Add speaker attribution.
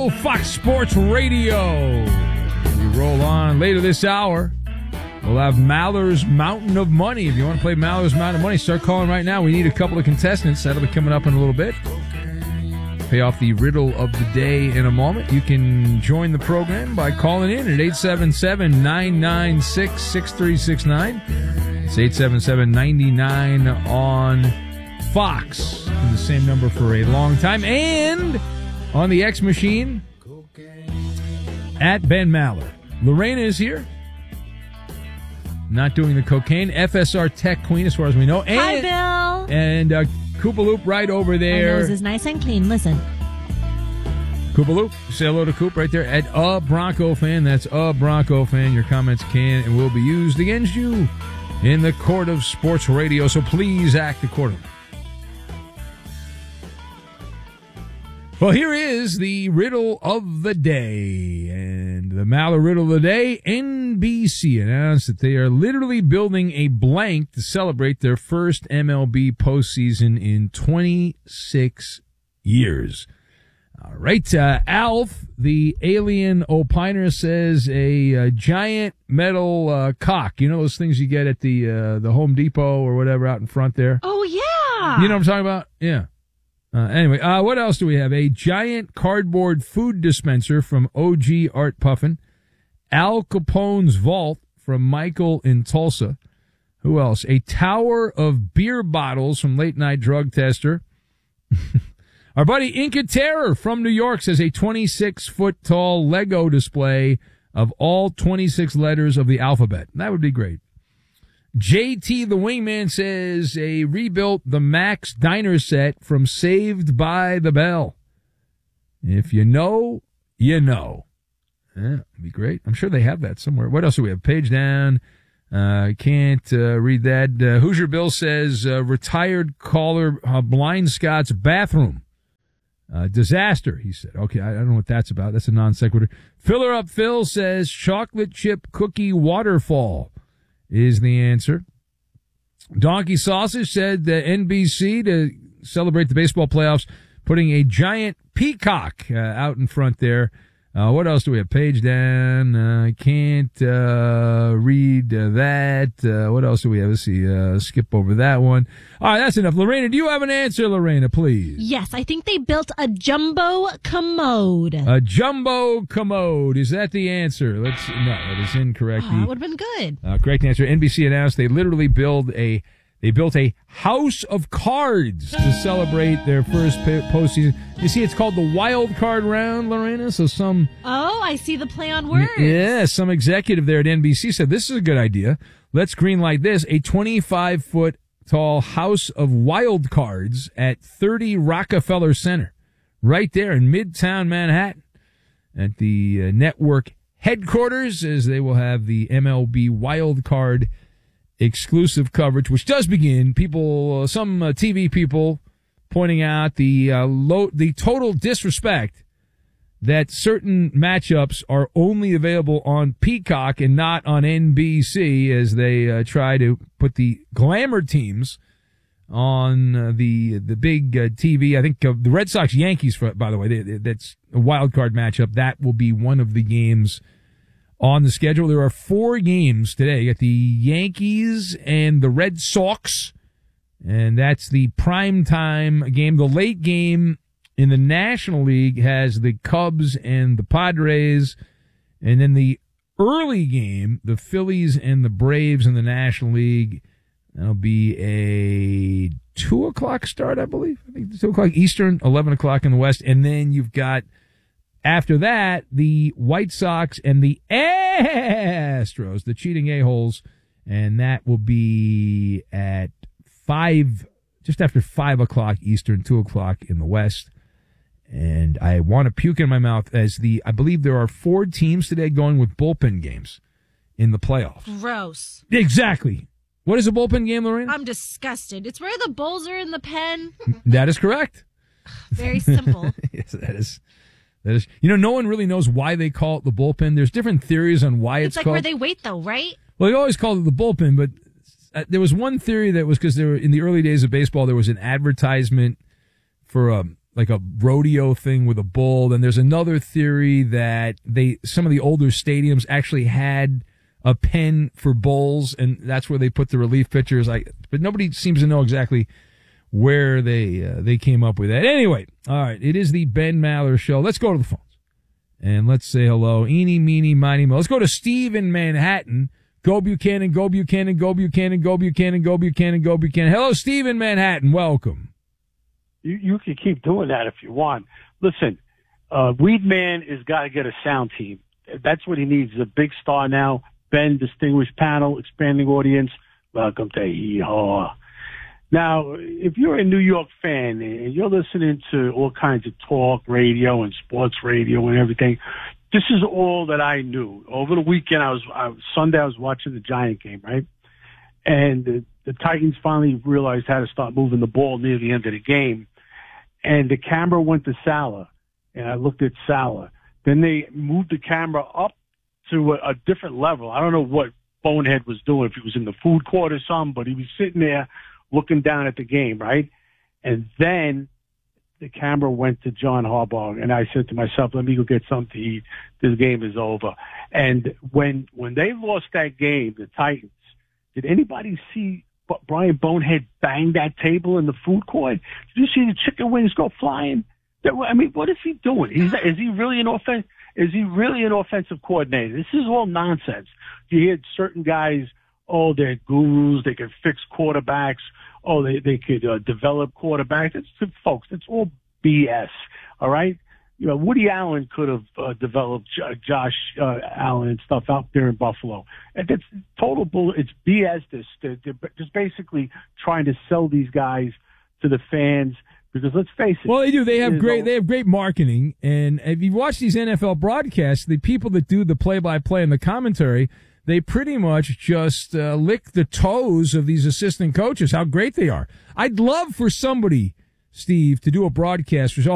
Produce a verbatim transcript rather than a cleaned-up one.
Speaker 1: Fox Sports Radio. We roll on later this hour. We'll have Maller's Mountain of Money. If you want to play Maller's Mountain of Money, start calling right now. We need a couple of contestants. That'll be coming up in a little bit. Pay off the riddle of the day in a moment. You can join the program by calling in at eight seven seven, nine nine six, six three six nine. It's eight seven seven, nine nine on Fox. Been the same number for a long time. And on the X machine, at Ben Maller. Lorena is here. Not doing the cocaine. F S R Tech Queen, as far as we know. And,
Speaker 2: Hi, Bill.
Speaker 1: And uh, Koopaloop right over there.
Speaker 2: My nose is nice and clean. Listen.
Speaker 1: Koopaloop, say hello to Coop right there. At a Bronco fan. That's a Bronco fan. Your comments can and will be used against you in the court of sports radio. So please act accordingly. Well, here is the riddle of the day. And the Maller riddle of the day, N B C announced that they are literally building a blank to celebrate their first M L B postseason in twenty-six years. All right, uh, Alf, the alien opiner, says a, uh giant metal uh, cock. You know those things you get at the uh, the Home Depot or whatever out in front there?
Speaker 2: Oh, yeah.
Speaker 1: You know what I'm talking about? Yeah. Uh, anyway, uh, what else do we have? A giant cardboard food dispenser from O G Art Puffin. Al Capone's vault from Michael in Tulsa. Who else? A tower of beer bottles from Late Night Drug Tester. Our buddy Inca Terror from New York says a twenty-six foot tall Lego display of all twenty-six letters of the alphabet. That would be great. J T the Wingman says a rebuilt the Max Diner set from Saved by the Bell. If you know, you know. Yeah, that'd be great. I'm sure they have that somewhere. What else do we have? Page down. I uh, can't uh, read that. Uh, Hoosier Bill says uh, retired caller uh, Blind Scott's bathroom. Uh, disaster, he said. Okay, I, I don't know what that's about. That's a non sequitur. Filler Up Phil says chocolate chip cookie waterfall is the answer. Donkey Sausage said the N B C, to celebrate the baseball playoffs, putting a giant peacock uh, out in front there. Uh, what else do we have? Page down. I uh, can't uh, read uh, that. Uh, what else do we have? Let's see. Uh, skip over that one. All right, that's enough. Lorena, do you have an answer, Lorena, please?
Speaker 2: Yes, I think they built a jumbo commode.
Speaker 1: A jumbo commode. Is that the answer? Let's. No, that is incorrect.
Speaker 2: Oh, that would have been good.
Speaker 1: Uh, correct answer. N B C announced they literally build a They built a house of cards to celebrate their first postseason. You see, it's called the wild card round, Lorena. So some...
Speaker 2: Oh, I see the play on words.
Speaker 1: Yeah, some executive there at N B C said, this is a good idea. Let's greenlight this. A twenty-five foot tall house of wild cards at thirty Rockefeller Center. Right there in Midtown Manhattan. At the uh, network headquarters, as they will have the M L B wild card exclusive coverage, which does begin. People, uh, some uh, T V people pointing out the uh, low, the total disrespect that certain matchups are only available on Peacock and not on N B C, as they uh, try to put the glamour teams on uh, the the big uh, T V. I think uh, the Red Sox Yankees, for, by the way, they, they, that's a wild card matchup. That will be one of the games on the schedule. There are four games today. You got the Yankees and the Red Sox, and that's the prime time game. The late game in the National League has the Cubs and the Padres, and then the early game, the Phillies and the Braves in the National League. That'll be a two o'clock start, I believe. I think two o'clock Eastern, eleven o'clock in the West, and then you've got, after that, the White Sox and the Astros, the cheating a-holes, and that will be at five, just after five o'clock Eastern, two o'clock in the West. And I want to puke in my mouth as the, I believe there are four teams today going with bullpen games in the playoffs.
Speaker 2: Gross.
Speaker 1: Exactly. What is a bullpen game, Lorena?
Speaker 2: I'm disgusted. It's where the bulls are in the pen.
Speaker 1: That is correct.
Speaker 2: Very simple.
Speaker 1: Yes, that is. That is, you know, no one really knows why they call it the bullpen. There's different theories on why it's,
Speaker 2: it's like
Speaker 1: called.
Speaker 2: where they wait, though, right?
Speaker 1: Well, they always called it the bullpen, but uh, there was one theory that was because there were, in the early days of baseball, there was an advertisement for a like a rodeo thing with a bull. Then there's another theory that they some of the older stadiums actually had a pen for bulls, and that's where they put the relief pitchers. I, but nobody seems to know exactly where they uh, they came up with that. Anyway, all right, it is the Ben Maller Show. Let's go to the phones, and let's say hello. Eeny, meeny, miny, mo. Let's go to Steve in Manhattan. Go Buchanan, go Buchanan, go Buchanan, go Buchanan, go Buchanan, go Buchanan. Hello, Steve in Manhattan. Welcome.
Speaker 3: You, you can keep doing that if you want. Listen, uh, Weedman has got to get a sound team. That's what he needs. He's a big star now. Ben, distinguished panel, expanding audience. Welcome to Hee-Haw. Now, if you're a New York fan and you're listening to all kinds of talk radio and sports radio and everything, this is all that I knew. Over the weekend, I was, I was Sunday, I was watching the Giant game, right? And the, the Titans finally realized how to start moving the ball near the end of the game. And the camera went to Salah, and I looked at Salah. Then they moved the camera up to a, a different level. I don't know what Bonehead was doing, if he was in the food court or something, but he was sitting there looking down at the game, right? And then the camera went to John Harbaugh, and I said to myself, let me go get something to eat. This game is over. And when when they lost that game, the Titans, did anybody see Brian Bonehead bang that table in the food court? Did you see the chicken wings go flying? I mean, what is he doing? He's, is he really an offense? Is he really an offensive coordinator? This is all nonsense. You hear certain guys, oh, they're gurus. They can fix quarterbacks. Oh, they they could uh, develop quarterbacks. It's, folks, it's all B S. All right. You know, Woody Allen could have uh, developed J- Josh uh, Allen and stuff out there in Buffalo. And that's total bull. It's B S. This they're, they're just basically trying to sell these guys to the fans. Because let's face it.
Speaker 1: Well, they do. They have great. They have great marketing, and if you watch these N F L broadcasts, the people that do the play-by-play and the commentary, they pretty much just uh, lick the toes of these assistant coaches. How great they are! I'd love for somebody, Steve, to do a broadcast.